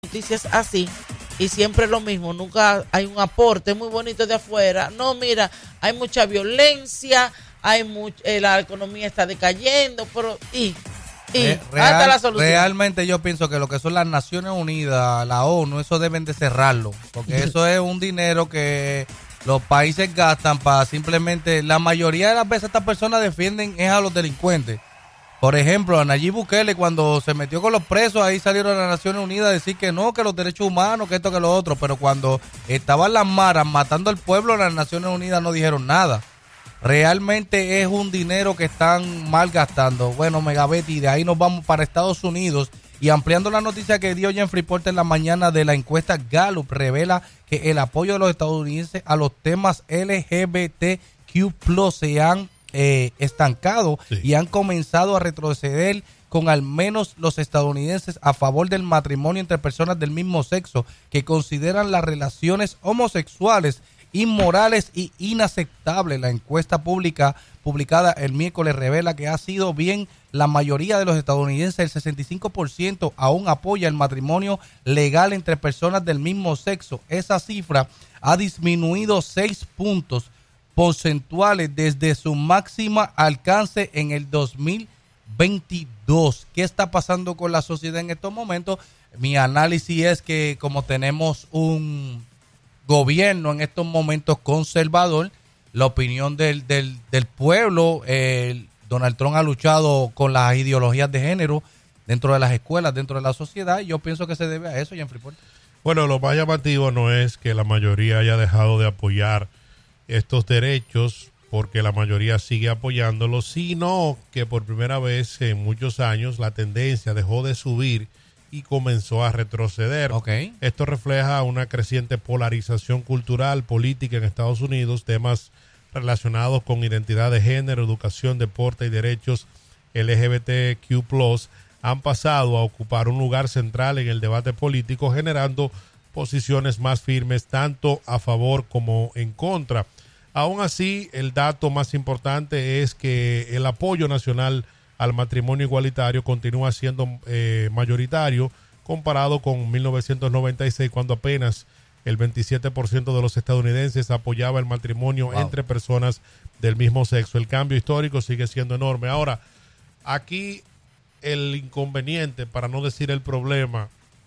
noticia es así y siempre es lo mismo, nunca hay un aporte muy bonito de afuera. No, mira, hay mucha violencia, la economía está decayendo, pero hasta la solución. Realmente yo pienso que lo que son las Naciones Unidas, la ONU, eso deben de cerrarlo, porque eso es un dinero que los países gastan para simplemente, la mayoría de las veces estas personas defienden es a los delincuentes. Por ejemplo, a Nayib Bukele, cuando se metió con los presos, ahí salieron a las Naciones Unidas a decir que no, que los derechos humanos, que esto, que lo otro. Pero cuando estaban las maras matando al pueblo, las Naciones Unidas no dijeron nada. Realmente es un dinero que están malgastando. Bueno, Megabetti, de ahí nos vamos para Estados Unidos. Y ampliando la noticia que dio Jeffrey Porter en la mañana de la encuesta Gallup, revela que el apoyo de los estadounidenses a los temas LGBTQ+ se han estancado y han comenzado a retroceder, con al menos los estadounidenses a favor del matrimonio entre personas del mismo sexo, que consideran las relaciones homosexuales inmorales y inaceptables. La encuesta publicada el miércoles revela que ha sido bien la mayoría de los estadounidenses, el 65%, aún apoya el matrimonio legal entre personas del mismo sexo. Esa cifra ha disminuido 6 puntos porcentuales desde su máxima alcance en el 2022. ¿Qué está pasando con la sociedad en estos momentos? Mi análisis es que como tenemos un gobierno en estos momentos conservador, la opinión del pueblo, Donald Trump ha luchado con las ideologías de género dentro de las escuelas, dentro de la sociedad, y yo pienso que se debe a eso, Jeffrey Porter. Bueno, lo más llamativo no es que la mayoría haya dejado de apoyar estos derechos, porque la mayoría sigue apoyándolos, sino que por primera vez en muchos años la tendencia dejó de subir y comenzó a retroceder. Okay. Esto refleja una creciente polarización cultural, política en Estados Unidos, temas relacionados con identidad de género, educación, deporte y derechos LGBTQ+ han pasado a ocupar un lugar central en el debate político, generando posiciones más firmes tanto a favor como en contra. Aún así, el dato más importante es que el apoyo nacional al matrimonio igualitario continúa siendo mayoritario comparado con 1996, cuando apenas el 27% de los estadounidenses apoyaba el matrimonio entre personas del mismo sexo. El cambio histórico sigue siendo enorme. Ahora, aquí el inconveniente, para no decir el problema,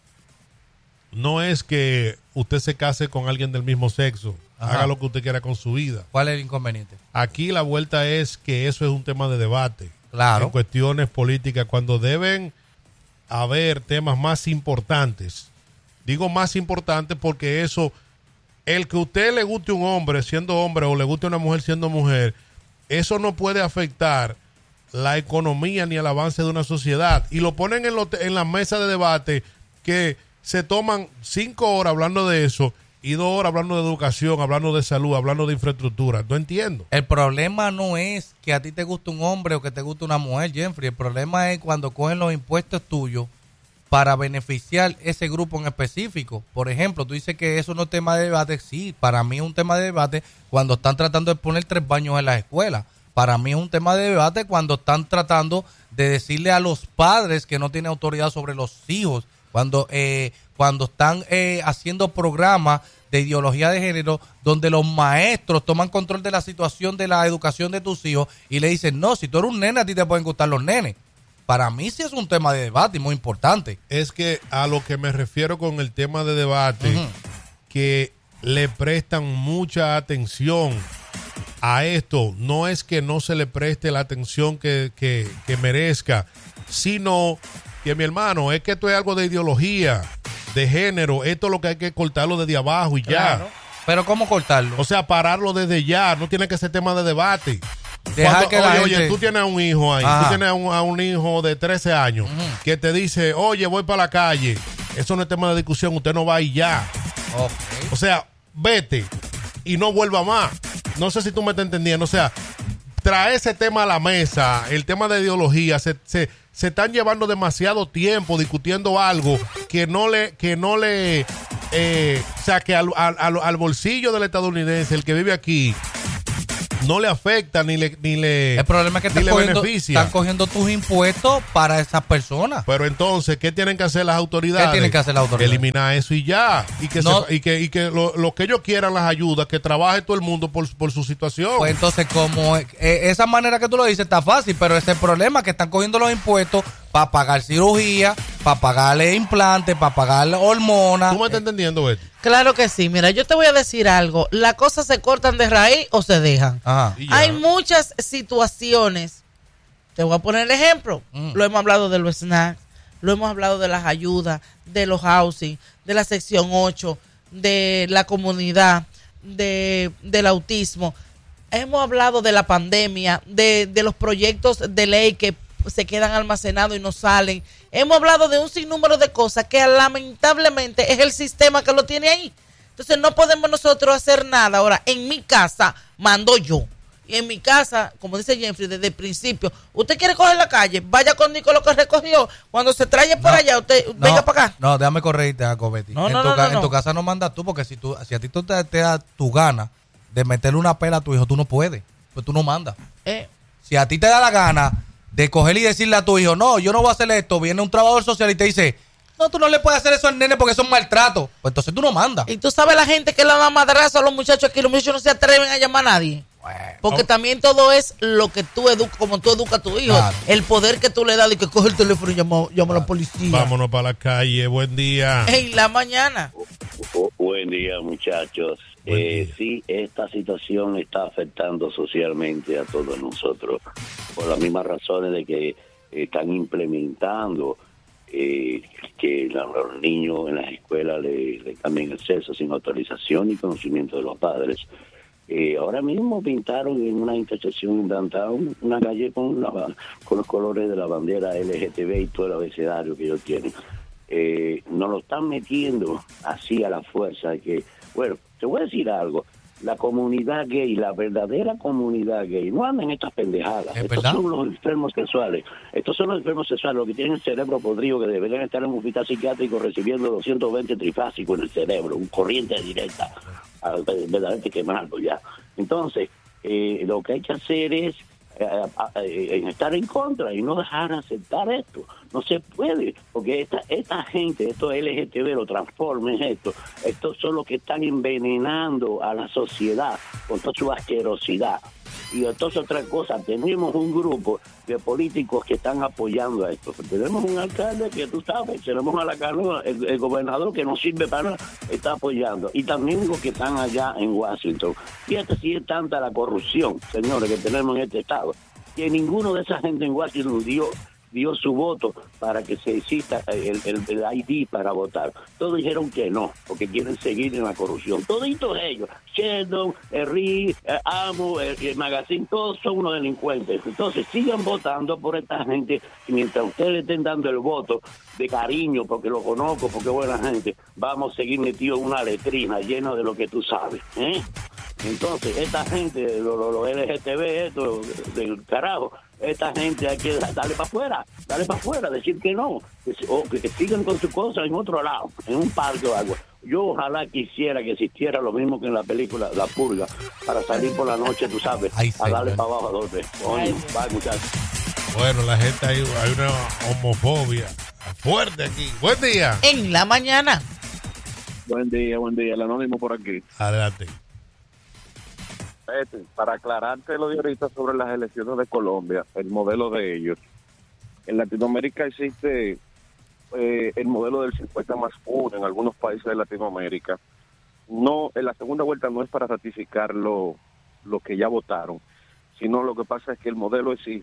no es que usted se case con alguien del mismo sexo. Ajá. Haga lo que usted quiera con su vida. ¿Cuál es el inconveniente? Aquí la vuelta es que eso es un tema de debate. Claro. En cuestiones políticas, cuando deben haber temas más importantes. Digo más importantes porque eso, el que a usted le guste un hombre siendo hombre o le guste una mujer siendo mujer, eso no puede afectar la economía ni el avance de una sociedad. Y lo ponen en la mesa de debate, que se toman 5 horas hablando de eso y 2 horas hablando de educación, hablando de salud, hablando de infraestructura. No entiendo. El problema no es que a ti te guste un hombre o que te guste una mujer, Jeffrey. El problema es cuando cogen los impuestos tuyos para beneficiar ese grupo en específico. Por ejemplo, tú dices que eso no es tema de debate. Sí, para mí es un tema de debate cuando están tratando de poner 3 baños en las escuelas. Para mí es un tema de debate cuando están tratando de decirle a los padres que no tienen autoridad sobre los hijos. Cuando están haciendo programas de ideología de género donde los maestros toman control de la situación de la educación de tus hijos y le dicen, no, si tú eres un nene, a ti te pueden gustar los nenes. Para mí sí es un tema de debate y muy importante. Es que a lo que me refiero con el tema de debate, que le prestan mucha atención a esto. No es que no se le preste la atención que merezca, sino que, mi hermano, es que esto es algo de ideología, de género. Esto es lo que hay que cortarlo desde abajo y claro. Ya. Pero ¿cómo cortarlo? O sea, pararlo desde ya. No tiene que ser tema de debate. Oye, tú tienes a un hijo ahí. Ajá. Tú tienes a un hijo de 13 años que te dice, oye, voy para la calle. Eso no es tema de discusión. Usted no va y ya. Okay. O sea, vete y no vuelva más. No sé si tú me estás entendiendo. O sea, trae ese tema a la mesa, el tema de ideología. Se están llevando demasiado tiempo discutiendo algo que no le o sea, que al bolsillo del estadounidense, el que vive aquí, no le afecta ni le El problema es que beneficia. están cogiendo tus impuestos para esas personas. Pero entonces, ¿qué tienen que hacer las autoridades? ¿Qué tienen que hacer las autoridades? Eliminar eso y ya. Y que, No. lo que ellos quieran, las ayudas, que trabaje todo el mundo por su situación. Pues entonces, como esa manera que tú lo dices está fácil, pero ese es el problema, que están cogiendo los impuestos para pagar cirugía, para pagarle implantes, para pagarle hormonas. ¿Tú me estás entendiendo, Betty? Claro que sí. Mira, yo te voy a decir algo. Las cosas se cortan de raíz o se dejan. Ajá. Y ya. Hay muchas situaciones. Te voy a poner el ejemplo. Lo hemos hablado de los snacks, lo hemos hablado de las ayudas, de los housing, de la sección 8, de la comunidad, del autismo. Hemos hablado de la pandemia, de los proyectos de ley que se quedan almacenados y no salen. Hemos hablado de un sinnúmero de cosas que lamentablemente es el sistema que lo tiene ahí. Entonces no podemos nosotros hacer nada. Ahora, en mi casa mando yo. Y en mi casa, como dice Jeffrey, desde el principio, usted quiere coger la calle, vaya con Nico lo que recogió. Cuando se trae por allá, usted venga para acá. No, déjame corregirte algo, Betty. No, En tu casa no mandas tú, porque si a ti tú te da tu gana de meterle una pela a tu hijo, tú no puedes. Pues tú no mandas. Si a ti te da la gana de coger y decirle a tu hijo, no, yo no voy a hacer esto, viene un trabajador social y te dice, no, tú no le puedes hacer eso al nene porque eso es maltrato. Pues entonces tú no mandas. Y tú sabes la gente que le da madrazo a los muchachos aquí, los muchachos no se atreven a llamar a nadie. Porque también todo es lo que tú educas, como tú educas a tu hijo. Claro. El poder que tú le das y que coge el teléfono y llama a la policía. Vámonos para la calle. Buen día. En la mañana. Buen día, muchachos. Buen día. Sí, esta situación está afectando socialmente a todos nosotros por las mismas razones de que están implementando que los niños en las escuelas le cambien el sexo sin autorización y conocimiento de los padres. Ahora mismo pintaron en una intersección en downtown una calle con los colores de la bandera LGTB y todo el abecedario que ellos tienen. Nos lo están metiendo así a la fuerza. Que, bueno, te voy a decir algo. La comunidad gay, la verdadera comunidad gay, no andan en estas pendejadas. ¿Es Estos verdad? son los enfermos sexuales. Estos son los enfermos sexuales, los que tienen el cerebro podrido, que deberían estar en un hospital psiquiátrico recibiendo 220 trifásicos en el cerebro, un corriente directa, verdaderamente quemarlo ya. Entonces, lo que hay que hacer es estar en contra y no dejar aceptar esto. No se puede, porque esta gente, estos LGTB, lo transformen estos son los que están envenenando a la sociedad con toda su asquerosidad. Y entonces otra cosa, tenemos un grupo de políticos que están apoyando a esto. Tenemos un alcalde que tú sabes, tenemos a la el gobernador que no sirve para nada, está apoyando. Y también los que están allá en Washington. Fíjate si es tanta la corrupción, señores, que tenemos en este estado, que ninguno de esa gente en Washington dio su voto para que se exista el ID para votar. Todos dijeron que no, porque quieren seguir en la corrupción. Toditos ellos, Sheldon, Rick, Amo, el Magazine, todos son unos delincuentes. Entonces sigan votando por esta gente y mientras ustedes le estén dando el voto de cariño, porque lo conozco, porque es buena gente, vamos a seguir metidos en una letrina llena de lo que tú sabes. Entonces, esta gente, los LGTB, esto, del carajo, esta gente hay que darle para afuera, decir que no, que sigan con sus cosas en otro lado, en un parque o algo. Yo ojalá quisiera que existiera lo mismo que en la película La Purga, para salir por la noche, tú sabes, a darle para abajo a dos veces. Bye, muchachos. Bueno, la gente, hay una homofobia fuerte aquí. Buen día. En la mañana. Buen día, el anónimo por aquí. Adelante. Para aclararte lo de ahorita sobre las elecciones de Colombia, el modelo de ellos. En Latinoamérica existe el modelo del 50+1 en algunos países de Latinoamérica. No, en la segunda vuelta no es para ratificar lo que ya votaron, sino lo que pasa es que el modelo es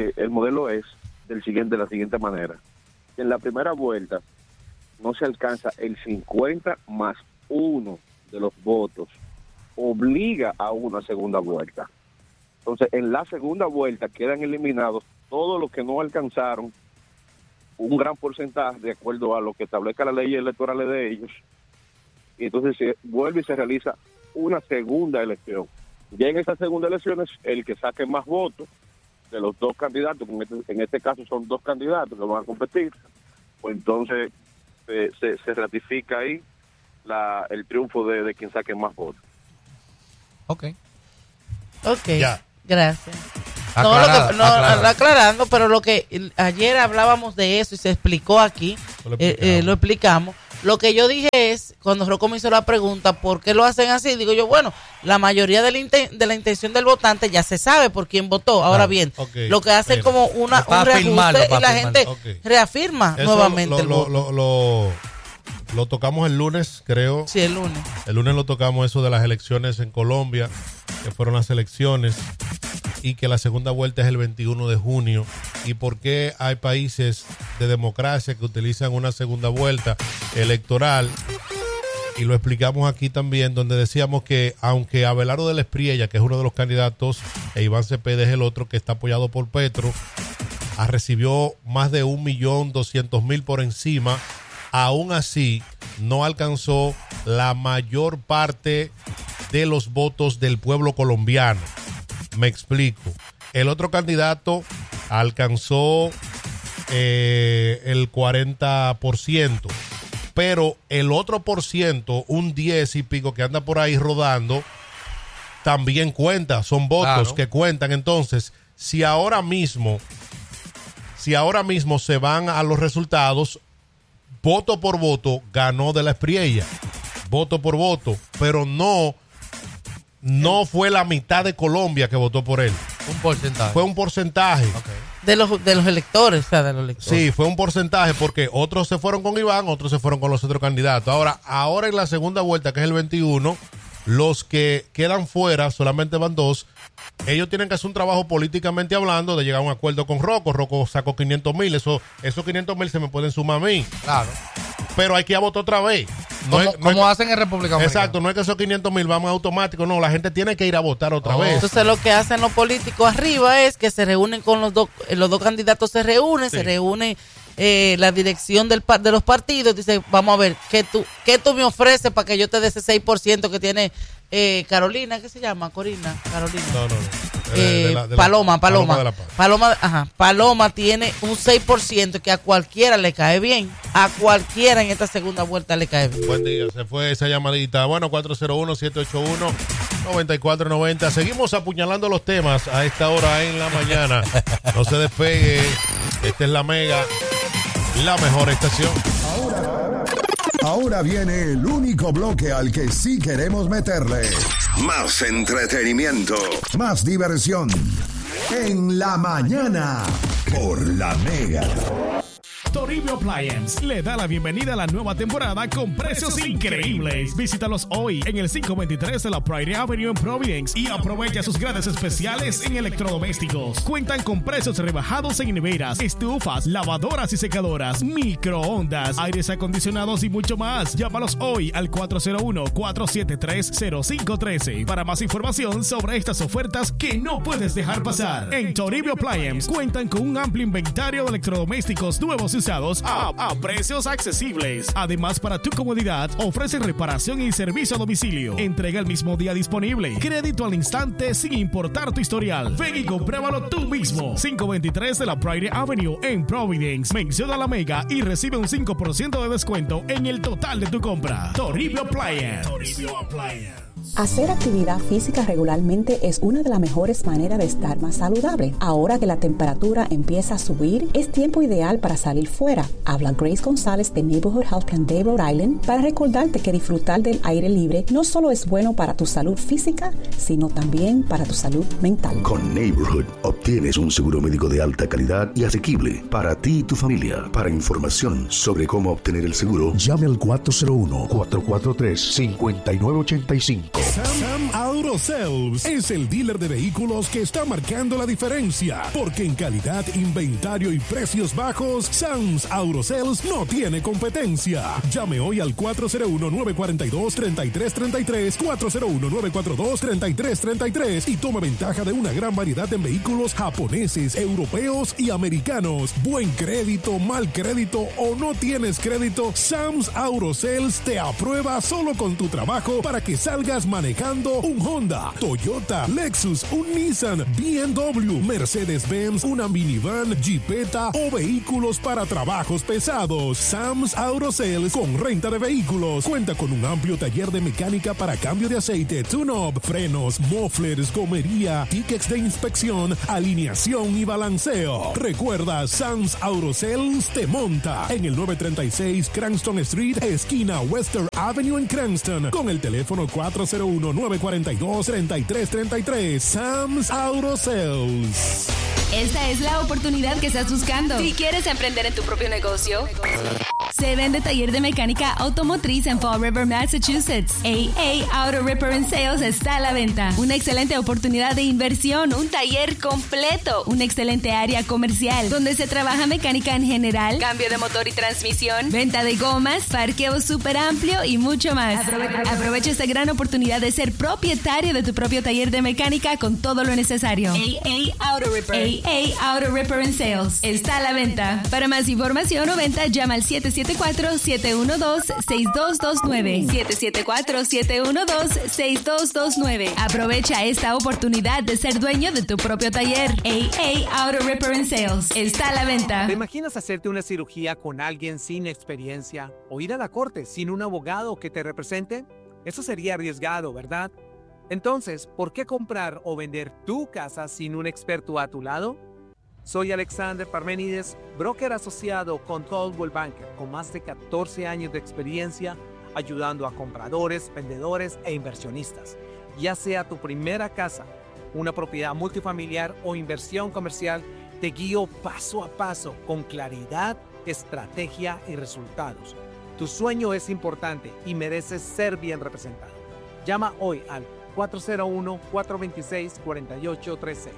de la siguiente manera. En la primera vuelta no se alcanza el 50+1 de los votos, obliga a una segunda vuelta. Entonces, en la segunda vuelta quedan eliminados todos los que no alcanzaron un gran porcentaje de acuerdo a lo que establezca la ley electoral de ellos. Y entonces se vuelve y se realiza una segunda elección. Ya en esa segunda elección es el que saque más votos de los dos candidatos, en este caso son dos candidatos que van a competir, pues entonces se ratifica ahí el triunfo de quien saque más votos. Ok. Ok, Ya. gracias. Aclarada. Aclarando, pero lo que ayer hablábamos de eso y se explicó aquí, lo explicamos. Lo que yo dije es, cuando Rocco me hizo la pregunta, ¿por qué lo hacen así? Digo yo, bueno, la mayoría de la intención del votante ya se sabe por quién votó. Ahora bien, lo que hacen como un reajuste y la gente reafirma nuevamente el voto. Lo tocamos el lunes, creo. Sí, el lunes. El lunes lo tocamos eso de las elecciones en Colombia, que fueron las elecciones, y que la segunda vuelta es el 21 de junio. Y por qué hay países de democracia que utilizan una segunda vuelta electoral. Y lo explicamos aquí también, donde decíamos que aunque Abelardo de la Espriella, que es uno de los candidatos, e Iván Cepeda es el otro que está apoyado por Petro, recibió más de 1.200.000 por encima, aún así no alcanzó la mayor parte de los votos del pueblo colombiano. Me explico. El otro candidato alcanzó el 40%, pero el otro por ciento, un 10 y pico que anda por ahí rodando, también cuenta, son votos que cuentan. Entonces, si ahora mismo se van a los resultados, voto por voto, ganó de la Espriella. Voto por voto, pero no fue la mitad de Colombia que votó por él. Un porcentaje. Fue un porcentaje. Okay. De los electores, o sea, de los electores. Sí, fue un porcentaje porque otros se fueron con Iván, otros se fueron con los otros candidatos. Ahora en la segunda vuelta, que es el 21, los que quedan fuera, solamente van 2, ellos tienen que hacer un trabajo políticamente hablando de llegar a un acuerdo con Rocco. Rocco sacó 500.000, esos 500.000 se me pueden sumar a mí. Claro. Pero hay que ir a votar otra vez. Como hacen en República Dominicana. Exacto, no es que esos 500.000 vamos automático, no, la gente tiene que ir a votar otra vez. Entonces lo que hacen los políticos arriba es que se reúnen con los dos candidatos se reúnen la dirección de los partidos, dice, vamos a ver, ¿qué tú me ofreces para que yo te dé ese 6% que tiene Carolina? ¿Qué se llama? Corina, Carolina. No. Paloma. De la Paz. Paloma tiene un 6% que a cualquiera le cae bien. A cualquiera en esta segunda vuelta le cae bien. Buen día, se fue esa llamadita. Bueno, 401-781-9490. Seguimos apuñalando los temas a esta hora en la mañana. No se despegue. Esta es la Mega, la mejor estación. Ahora viene el único bloque al que sí queremos meterle más entretenimiento, más diversión. En la mañana, por la Mega. Toribio Appliance le da la bienvenida a la nueva temporada con precios increíbles. Visítalos hoy en el 523 de la Prairie Avenue en Providence y aprovecha sus grandes especiales en electrodomésticos. Cuentan con precios rebajados en neveras, estufas, lavadoras y secadoras, microondas, aires acondicionados y mucho más. Llámalos hoy al 401-473-0513 para más información sobre estas ofertas que no puedes dejar pasar. En Toribio Appliance cuentan con un amplio inventario de electrodomésticos nuevos y usados a precios accesibles. Además, para tu comodidad, ofrecen reparación y servicio a domicilio. Entrega el mismo día disponible. Crédito al instante sin importar tu historial. Ven y compruébalo tú mismo. 523 de la Prairie Avenue en Providence. Menciona la Mega y recibe un 5% de descuento en el total de tu compra. Toribio Appliance. Hacer actividad física regularmente es una de las mejores maneras de estar más saludable. Ahora que la temperatura empieza a subir, es tiempo ideal para salir fuera. Habla Grace González de Neighborhood Health Plan Day, Rhode Island, para recordarte que disfrutar del aire libre no solo es bueno para tu salud física, sino también para tu salud mental. Con Neighborhood obtienes un seguro médico de alta calidad y asequible para ti y tu familia. Para información sobre cómo obtener el seguro, llame al 401-443-5985. Sam Auto Sales es el dealer de vehículos que está marcando la diferencia, porque en calidad, inventario y precios bajos, Sam's Auto Sales no tiene competencia. Llame hoy al 401-942-3333, 401-942-3333 y tome ventaja de una gran variedad en vehículos japoneses, europeos y americanos. Buen crédito, mal crédito o no tienes crédito, Sam's Auto Sales te aprueba solo con tu trabajo para que salgas manejando un Honda, Toyota, Lexus, un Nissan, BMW, Mercedes-Benz, una minivan, Jeepeta o vehículos para trabajos pesados. Sam's Auto Sales con renta de vehículos. Cuenta con un amplio taller de mecánica para cambio de aceite, tune-up, frenos, mufflers, gomería, tickets de inspección, alineación y balanceo. Recuerda, Sam's Auto Sales te monta en el 936 Cranston Street, esquina Western Avenue en Cranston, con el teléfono 401-942-3333. Sam's Auto Sales. Esta es la oportunidad que estás buscando. Si quieres emprender en tu propio negocio, se vende taller de mecánica automotriz en Fall River, Massachusetts. AA Auto Repair and Sales está a la venta. Una excelente oportunidad de inversión, un taller completo, una excelente área comercial donde se trabaja mecánica en general, cambio de motor y transmisión, venta de gomas, parqueo súper amplio y mucho más. Aprovecha esta gran oportunidad de ser propietario de tu propio taller de mecánica con todo lo necesario. AA Auto Repair. AA Auto Repair and Sales está a la venta. Para más información o venta, llama al 774-712-6229. 774-712-6229. Aprovecha esta oportunidad de ser dueño de tu propio taller. AA Auto Repair and Sales está a la venta. ¿Te imaginas hacerte una cirugía con alguien sin experiencia o ir a la corte sin un abogado que te represente? Eso sería arriesgado, ¿verdad? Entonces, ¿por qué comprar o vender tu casa sin un experto a tu lado? Soy Alexander Parmenides, broker asociado con Coldwell Banker, con más de 14 años de experiencia ayudando a compradores, vendedores e inversionistas. Ya sea tu primera casa, una propiedad multifamiliar o inversión comercial, te guío paso a paso con claridad, estrategia y resultados. Tu sueño es importante y mereces ser bien representado. Llama hoy al 401-426-4836.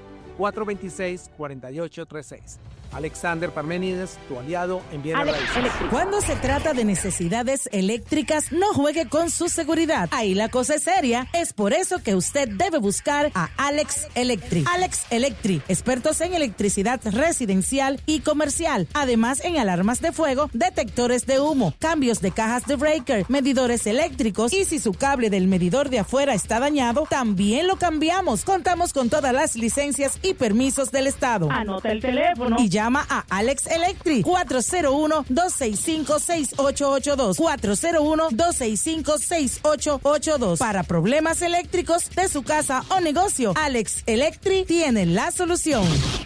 426-4836. Alexander Parmenides, tu aliado en bienes raíces. Cuando se trata de necesidades eléctricas, no juegue con su seguridad. Ahí la cosa es seria. Es por eso que usted debe buscar a Alex Electric. Alex Electric, expertos en electricidad residencial y comercial. Además, en alarmas de fuego, detectores de humo, cambios de cajas de breaker, medidores eléctricos. Y si su cable del medidor de afuera está dañado, también lo cambiamos. Contamos con todas las licencias y permisos del Estado. Anota el teléfono y llama a Alex Electric 401-265-6882. 401-265-6882. Para problemas eléctricos de su casa o negocio, Alex Electric tiene la solución.